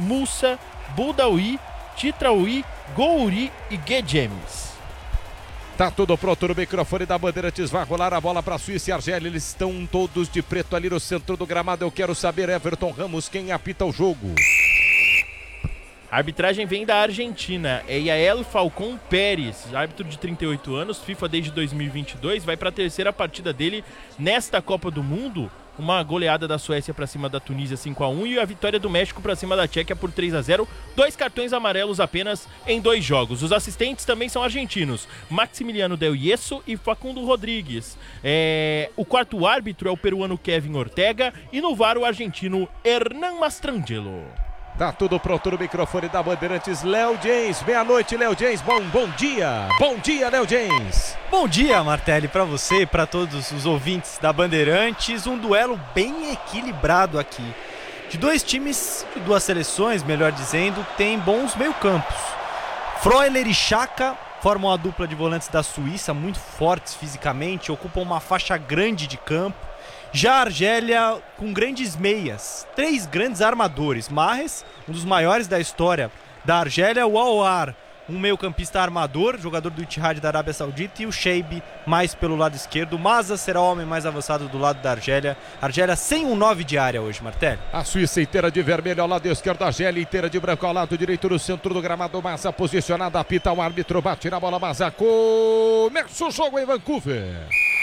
Musa, Budawi, Titraui, Gouri e Guedemes. Tá tudo pronto no microfone da Bandeirantes, vai rolar a bola para Suíça e Argélia, eles estão todos de preto ali no centro do gramado. Eu quero saber, Everton Ramos, quem apita o jogo? A arbitragem vem da Argentina, é Yael Falcón Pérez, árbitro de 38 anos, FIFA desde 2022, vai para a terceira partida dele nesta Copa do Mundo. Uma goleada da Suécia para cima da Tunísia 5-1 e a vitória do México para cima da Tchequia por 3-0. 2 cartões amarelos apenas em 2 jogos. Os assistentes também são argentinos, Maximiliano Del Yeso e Facundo Rodrigues. O quarto árbitro é o peruano Kevin Ortega e no VAR o argentino Hernán Mastrangelo. Tá tudo pronto no microfone da Bandeirantes, Léo James. Meia-noite, Léo James. Bom dia. Bom dia, Léo James. Bom dia, Martelli, para você e para todos os ouvintes da Bandeirantes. Um duelo bem equilibrado aqui. De 2 times, de 2 seleções, melhor dizendo, tem bons meio-campos. Freuler e Xhaka formam a dupla de volantes da Suíça, muito fortes fisicamente, ocupam uma faixa grande de campo. Já a Argélia com grandes meias, 3 grandes armadores. Mahrez, um dos maiores da história da Argélia, o Aouar, um meio-campista armador, jogador do Ittihad da Arábia Saudita, e o Sheibi mais pelo lado esquerdo. Maza será o homem mais avançado do lado da Argélia. Argélia sem um 9 de área hoje, Martelli. A Suíça inteira de vermelho ao lado esquerdo, a Argélia inteira de branco ao lado direito, no centro do gramado. Maza posicionado, apita o árbitro, bate na bola, Maza. Começa o jogo em Vancouver.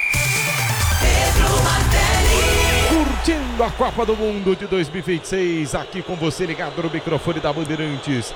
Curtindo a Copa do Mundo de 2026, aqui com você ligado no microfone da Bandeirantes.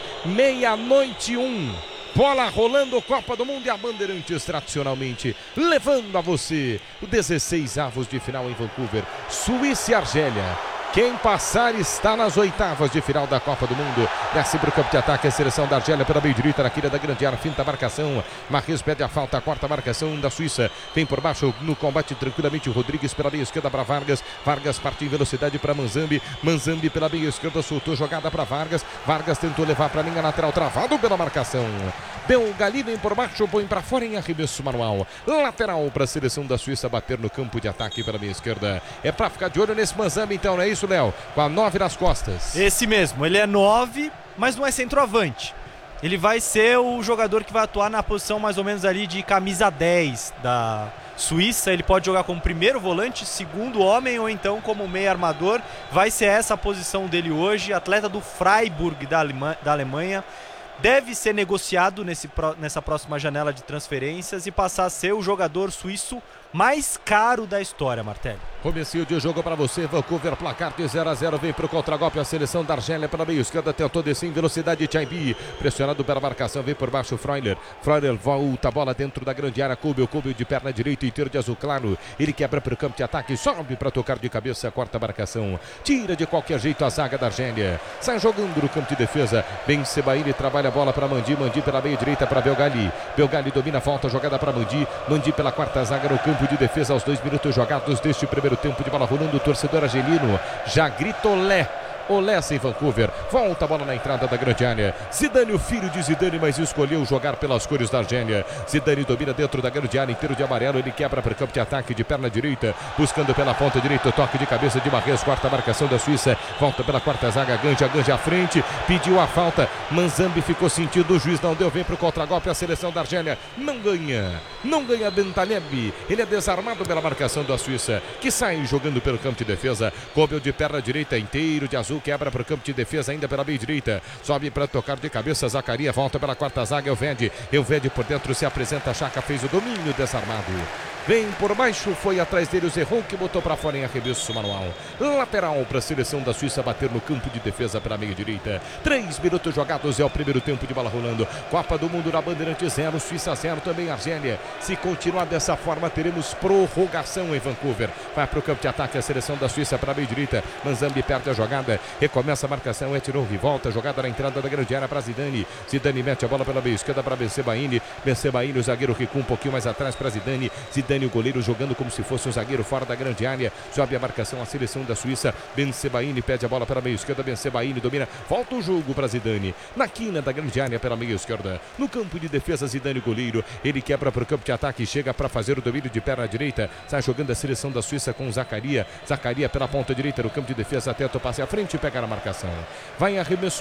00:01, bola rolando, Copa do Mundo, e a Bandeirantes tradicionalmente levando a você o 16avos de final em Vancouver. Suíça e Argélia. Quem passar está nas 8avas de final da Copa do Mundo. Desce para o campo de ataque a seleção da Argélia pela meio direita, na quilha da grande área, finta a marcação. Marques pede a falta, quarta marcação da Suíça. Vem por baixo no combate tranquilamente o Rodrigues pela meia esquerda para Vargas. Vargas parte em velocidade para Manzambi. Manzambi pela meia esquerda soltou jogada para Vargas. Vargas tentou levar para a linha lateral, travado pela marcação. Belgali vem por baixo, põe para fora em arremesso manual. Lateral para a seleção da Suíça bater no campo de ataque pela meia esquerda. É para ficar de olho nesse Manzambi então, não é isso, Léo? Com a 9 nas costas. Esse mesmo, ele é 9, mas não é centroavante. Ele vai ser o jogador que vai atuar na posição mais ou menos ali de camisa 10 da Suíça. Ele pode jogar como primeiro volante, segundo homem ou então como meio armador. Vai ser essa a posição dele hoje. Atleta do Freiburg da Alemanha. Deve ser negociado nessa próxima janela de transferências e passar a ser o jogador suíço mais caro da história, Martelli. Comecinho de jogo para você, Vancouver, placar de 0-0, vem para o contragolpe a seleção da Argélia pela meio esquerda, tentou descer em velocidade, Tchaibi, pressionado pela marcação, vem por baixo Freuler volta a bola dentro da grande área, Koubel de perna direita, inteiro de azul claro, ele quebra para o campo de ataque, sobe para tocar de cabeça, corta a marcação, tira de qualquer jeito a zaga da Argélia, sai jogando no campo de defesa, vem Sebaini, trabalha a bola para Mandi pela meia direita para Belgali domina, volta a jogada para Mandi pela quarta zaga no campo de defesa aos 2 minutos jogados deste primeiro tempo de bola rolando. O torcedor argelino já grita olé. Olé em Vancouver, volta a bola na entrada da grande área. Zidane, o filho de Zidane, mas escolheu jogar pelas cores da Argélia. Zidane domina dentro da grande área, inteiro de amarelo, ele quebra para o campo de ataque de perna direita, buscando pela ponta direita, o toque de cabeça de Marques, quarta marcação da Suíça, volta pela quarta zaga, Ganja à frente, pediu a falta, Manzambi ficou sentindo, o juiz não deu, vem para o contragolpe, a seleção da Argélia não ganha Bentaleb, ele é desarmado pela marcação da Suíça, que sai jogando pelo campo de defesa, Koubel de perna direita, inteiro de azul, quebra para o campo de defesa ainda pela meia direita, sobe para tocar de cabeça, Zaccaria volta pela quarta zaga, Elvedi por dentro se apresenta, Xhaka fez o domínio desarmado, vem por baixo, foi atrás dele o Zerron que botou para fora em arremesso manual, lateral para a seleção da Suíça bater no campo de defesa pela meia direita. 3 minutos jogados, é o primeiro tempo de bola rolando. Copa do Mundo na Bandeirante 0, Suíça 0, também Argélia. Se continuar dessa forma, teremos prorrogação em Vancouver. Vai para o campo de ataque a seleção da Suíça para a meia direita. Manzambi perde a jogada, recomeça a marcação, Etirouri volta, jogada na entrada da grande área para Zidane. Zidane mete a bola pela meia esquerda para Bensebaini, o zagueiro recua um pouquinho mais atrás para Zidane, o goleiro jogando como se fosse um zagueiro fora da grande área, sobe a marcação a seleção da Suíça, Bensebaini pede a bola para a meia esquerda, Bensebaini domina, volta o jogo para Zidane, na quina da grande área pela meia esquerda, no campo de defesa Zidane goleiro, ele quebra para o campo de ataque, chega para fazer o domínio de perna direita, sai jogando a seleção da Suíça com Zaccaria pela ponta direita no campo de defesa, tenta o passe à frente e pega a marcação, vai arremesso